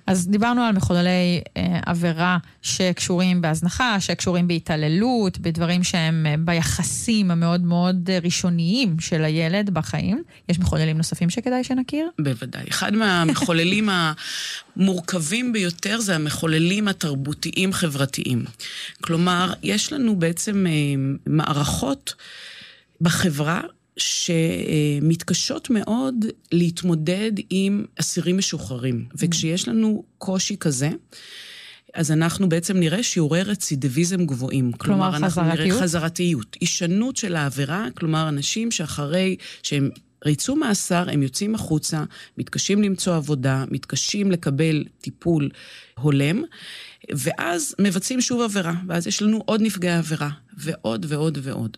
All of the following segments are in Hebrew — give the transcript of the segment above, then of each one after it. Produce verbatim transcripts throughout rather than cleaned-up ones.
אז דיברנו על מחוללי אה, עבירה שקשורים בהזנחה, שקשורים בהתעללות, בדברים שהם אה, ביחסים המאוד מאוד ראשוניים של הילד בחיים. יש מחוללים נוספים שכדאי שנכיר? בוודאי. אחד מהמחוללים המורכבים ביותר זה המחוללים התרבותיים חברתיים. כלומר, יש לנו בעצם אה, מערכות בחברה שמתקשות מאוד להתמודד עם אסירים משוחררים. וכשיש לנו קושי כזה, אז אנחנו בעצם נראה שיעורי רצידיביזם גבוהים. כלומר, כלומר חזרתיות? נראה חזרתיות. אישנות של העבירה, כלומר, אנשים שאחרי שהם ריצו מאסר, הם יוצאים החוצה, מתקשים למצוא עבודה, מתקשים לקבל טיפול הולם, ואז מבצעים שוב עבירה, ואז יש לנו עוד נפגעי עבירה, ועוד ועוד ועוד.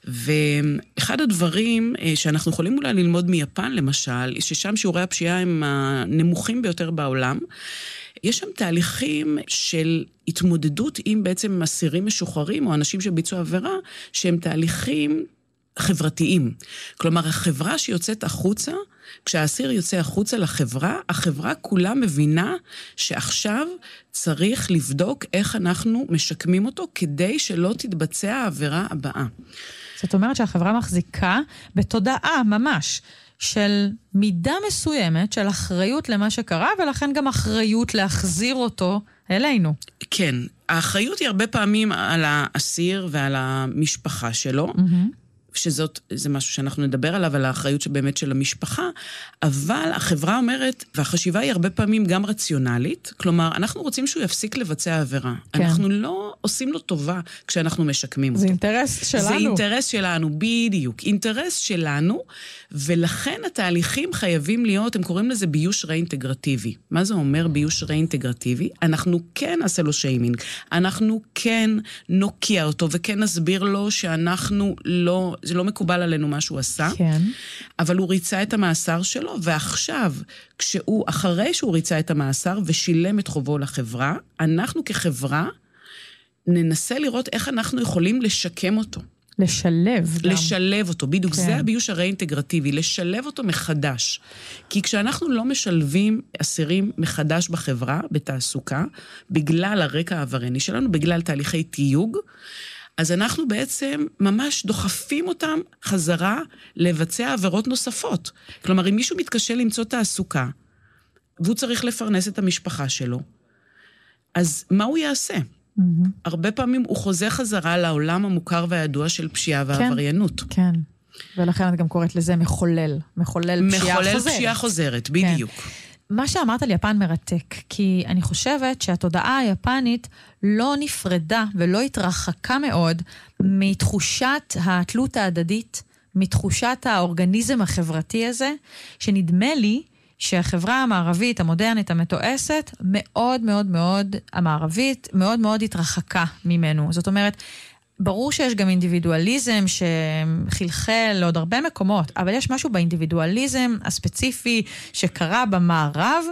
ואחד הדברים שאנחנו יכולים אולי ללמוד מיפן, למשל, ששם שיעורי הפשיעה הם הנמוכים ביותר בעולם, יש שם תהליכים של התמודדות עם בעצם אסירים משוחררים, או אנשים שביצעו עבירה, שהם תהליכים חברתיים. כלומר, החברה שיוצאת החוצה, כשהאסיר יוצא החוצה לחברה, החברה כולה מבינה שעכשיו צריך לבדוק איך אנחנו משקמים אותו, כדי שלא תתבצע העבירה הבאה. זאת אומרת שהחברה מחזיקה בתודעה ממש של מידה מסוימת של אחריות למה שקרה, ולכן גם אחריות להחזיר אותו אלינו. כן, האחריות היא הרבה פעמים על האסיר ועל המשפחה שלו, mm-hmm. שזאת, זה משהו שאנחנו נדבר עליו, על האחריות שבאמת של המשפחה, אבל החברה אומרת, והחשיבה היא הרבה פעמים גם רציונלית, כלומר, אנחנו רוצים שהוא יפסיק לבצע עבירה. כן. אנחנו לא עושים לו טובה כשאנחנו משקמים זה אותו. זה אינטרס שלנו. זה אינטרס שלנו, בדיוק. אינטרס שלנו, ולכן התהליכים חייבים להיות, הם קוראים לזה ביוש ראינטגרטיבי. מה זה אומר ביוש ראינטגרטיבי? אנחנו כן נעשה לו שיימינג, אנחנו כן נוקיע אותו, וכן נסביר לו שאנחנו לא... זה לא מקובל עלינו מה שהוא עשה, כן. אבל הוא ריצה את המאסר שלו, ועכשיו, כשהוא, אחרי שהוא ריצה את המאסר ושילם את חובו לחברה, אנחנו כחברה ננסה לראות איך אנחנו יכולים לשקם אותו. לשלב גם. לשלב אותו, בדיוק, כן. זה הביוש הראינטגרטיבי, לשלב אותו מחדש. כי כשאנחנו לא משלבים אסירים מחדש בחברה, בתעסוקה, בגלל הרקע העברני שלנו, בגלל תהליכי תיוג, אז אנחנו בעצם ממש דוחפים אותם חזרה לבצע עבירות נוספות. כלומר, אם מישהו מתקשה למצוא תעסוקה, והוא צריך לפרנס את המשפחה שלו, אז מה הוא יעשה? Mm-hmm. הרבה פעמים הוא חוזר חזרה לעולם המוכר והידוע של פשיעה ועבריינות. כן, כן. ולכן את גם קוראת לזה מחולל. מחולל פשיעה מחולל חוזרת. מחולל פשיעה חוזרת, בדיוק. כן. מה שאמרת על יפן מרתק, כי אני חושבת שהתודעה היפנית לא נפרדה ולא התרחקה מאוד מתחושת התלות ההדדית, מתחושת האורגניזם החברתי הזה, שנדמה לי שהחברה המערבית, המודרנית, המתועסת, מאוד מאוד מאוד, המערבית, מאוד מאוד התרחקה ממנו. זאת אומרת, ברור שיש גם אינדיבידואליזם שחלחל לעוד הרבה מקומות, אבל יש משהו באינדיבידואליזם הספציפי שקרה במערב,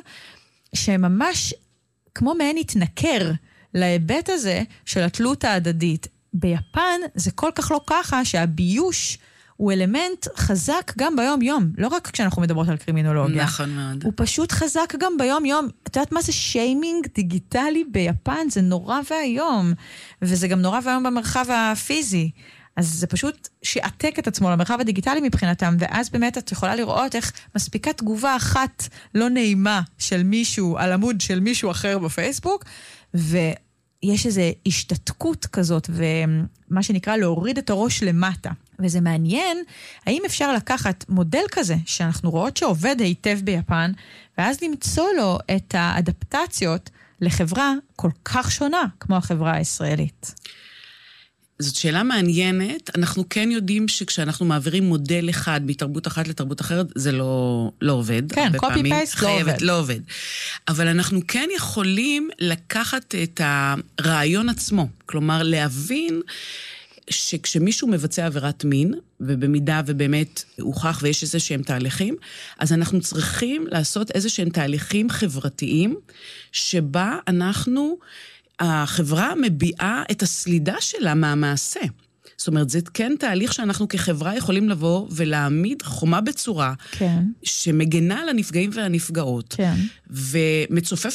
שממש כמו מעין התנקר להיבט הזה של התלות ההדדית. ביפן זה כל כך לא ככה שהביוש הוא אלמנט חזק גם ביום-יום, לא רק כשאנחנו מדברות על קרימינולוגיה. נכון מאוד. הוא פשוט חזק גם ביום-יום. את יודעת מה זה שיימינג דיגיטלי ביפן? זה נורא והיום. וזה גם נורא והיום במרחב הפיזי. אז זה פשוט שעתק את עצמו למרחב הדיגיטלי מבחינתם, ואז באמת את יכולה לראות איך מספיקה תגובה אחת לא נעימה של מישהו על עמוד של מישהו אחר בפייסבוק, ויש איזו השתתקות כזאת, ומה שנקרא להוריד את הראש למטה. וזה מעניין, האם אפשר לקחת מודל כזה, שאנחנו רואות שעובד היטב ביפן, ואז למצוא לו את האדפטציות לחברה כל כך שונה, כמו החברה הישראלית. זאת שאלה מעניינת. אנחנו כן יודעים שכשאנחנו מעבירים מודל אחד מתרבות אחת לתרבות אחרת, זה לא, לא עובד. כן, קופי פייסט לא עובד. לא עובד. אבל אנחנו כן יכולים לקחת את הרעיון עצמו. כלומר, להבין שכשמישהו מבצע עבירת מין, ובמידה ובאמת הוכח ויש איזה שהם תהליכים, אז אנחנו צריכים לעשות איזה שהם תהליכים חברתיים, שבה אנחנו, החברה מביעה את הסלידה שלה מהמעשה. זאת אומרת, זה כן תהליך שאנחנו כחברה יכולים לבוא ולהעמיד חומה בצורה, כן. שמגנה על הנפגעים והנפגעות, כן. ומצופפת